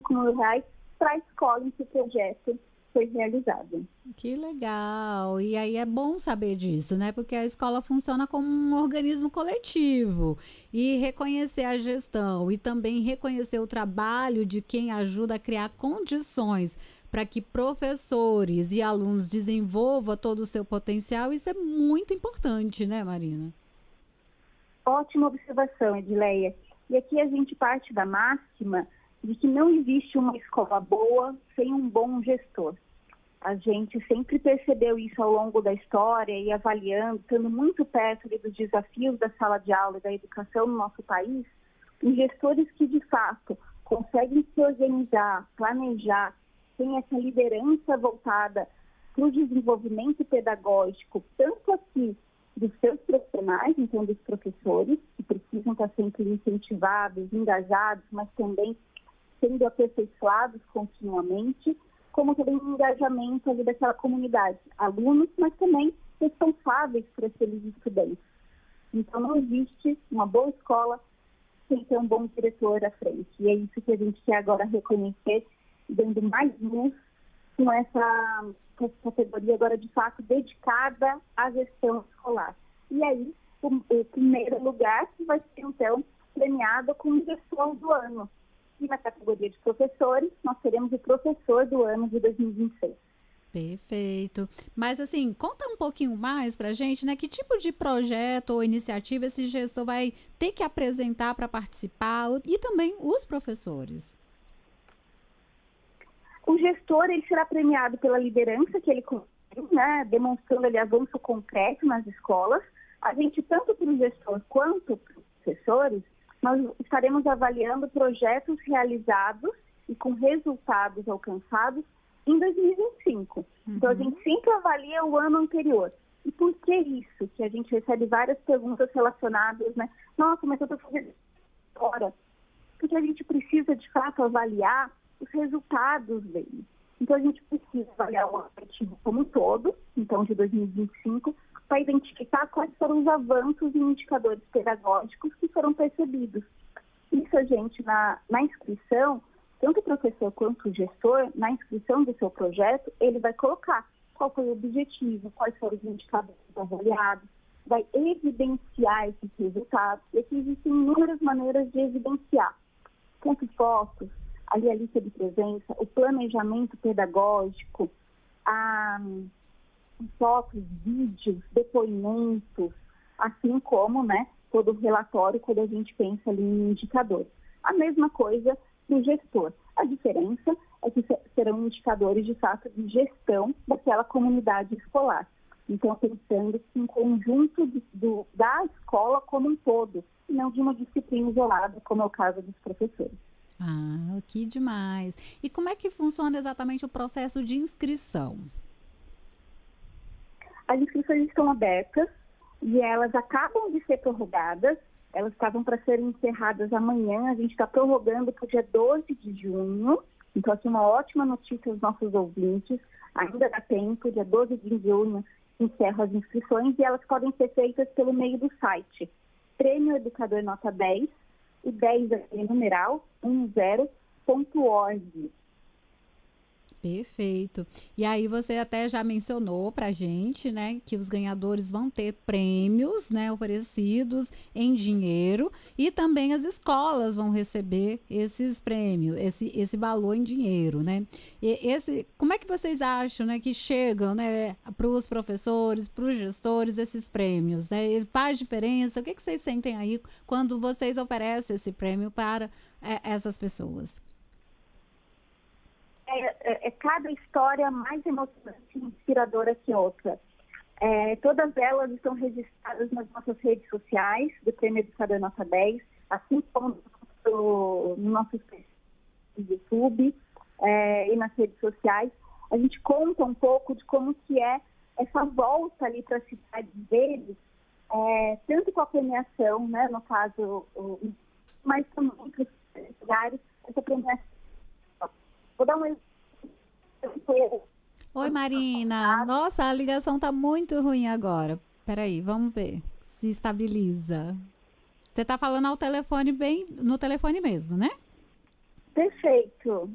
R$ 5.000 para a escola em que o projeto foi realizado. Que legal! E aí é bom saber disso, né? Porque a escola funciona como um organismo coletivo e reconhecer a gestão e também reconhecer o trabalho de quem ajuda a criar condições para que professores e alunos desenvolvam todo o seu potencial, isso é muito importante, né, Marina? Ótima observação, Edileia. E aqui a gente parte da máxima de que não existe uma escola boa sem um bom gestor. A gente sempre percebeu isso ao longo da história e avaliando, estando muito perto dos desafios da sala de aula e da educação no nosso país, os gestores que de fato conseguem se organizar, planejar, têm essa liderança voltada para o desenvolvimento pedagógico, tanto aqui dos seus profissionais, então dos professores, que precisam estar sempre incentivados, engajados, mas também sendo aperfeiçoados continuamente, como também um engajamento ali daquela comunidade, alunos, mas também responsáveis por aqueles estudantes. Então, não existe uma boa escola sem ter um bom diretor à frente. E é isso que a gente quer agora reconhecer, dando mais luz com essa categoria agora, de fato, dedicada à gestão escolar. E aí, o primeiro lugar vai ser, então, premiado com o gestor do ano. E na categoria de professores, nós teremos o professor do ano de 2026. Perfeito. Mas assim, conta um pouquinho mais pra gente, né? Que tipo de projeto ou iniciativa esse gestor vai ter que apresentar para participar e também os professores? O gestor, ele será premiado pela liderança que ele conseguiu, né? Demonstrando ali avanço concreto nas escolas. A gente, tanto para o gestor quanto para os professores, nós estaremos avaliando projetos realizados e com resultados alcançados em 2025. Então, a gente sempre avalia o ano anterior. E por que isso? Que a gente recebe várias perguntas relacionadas, né? Nossa, mas eu estou fazendo agora. Porque a gente precisa, de fato, avaliar os resultados dele. Então, a gente precisa avaliar o objetivo como um todo, então, de 2025, para identificar quais foram os avanços e indicadores pedagógicos que foram percebidos. Isso a gente, na inscrição, tanto o professor quanto o gestor, na inscrição do seu projeto, ele vai colocar qual foi o objetivo, quais foram os indicadores avaliados, vai evidenciar esses resultados. E aqui existem inúmeras maneiras de evidenciar. Tanto fotos, ali a lista de presença, o planejamento pedagógico, fotos, vídeos, depoimentos, assim como, né, todo o relatório quando a gente pensa ali em indicadores. A mesma coisa para o gestor. A diferença é que serão indicadores, de fato, de gestão daquela comunidade escolar. Então, pensando em conjunto da escola como um todo, e não de uma disciplina isolada, como é o caso dos professores. Ah, que demais. E como é que funciona exatamente o processo de inscrição? As inscrições estão abertas e elas acabam de ser prorrogadas. Elas estavam para serem encerradas amanhã. A gente está prorrogando para o dia 12 de junho. Então, assim, uma ótima notícia aos nossos ouvintes. Ainda dá tempo, dia 12 de junho encerram as inscrições e elas podem ser feitas pelo meio do site Prêmio Educador Nota 10, e 10 é numeral, 10.org. Perfeito. E aí você até já mencionou pra gente, né, que os ganhadores vão ter prêmios, né, oferecidos em dinheiro e também as escolas vão receber esses prêmios, esse valor em dinheiro, né? Como é que vocês acham, né, que chegam, né, para os professores, para os gestores esses prêmios, né? Ele faz diferença? O que vocês sentem aí quando vocês oferecem esse prêmio para essas pessoas? É cada história mais emocionante e inspiradora que outra. Todas elas estão registradas nas nossas redes sociais, do Prêmio Educador Nota 10, assim como no nosso YouTube e nas redes sociais. A gente conta um pouco de como que é essa volta ali para a cidade deles, tanto com a premiação, né, no caso, mas também para os lugares, essa premiação. Vou dar um exemplo. Oi, Marina. Nossa, a ligação tá muito ruim agora. Peraí, vamos ver se estabiliza. Você tá falando ao telefone no telefone mesmo, né? Perfeito.